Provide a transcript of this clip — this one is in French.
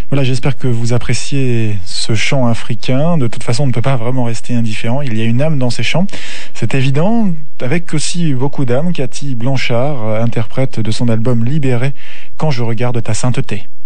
Voilà, j'espère que vous appréciez ce chant africain. De toute façon, on ne peut pas vraiment rester indifférent. Il y a une âme dans ces chants, c'est évident, avec aussi beaucoup d'âme. Cathy Blanchard interprète de son album Libéré, Quand je regarde ta sainteté.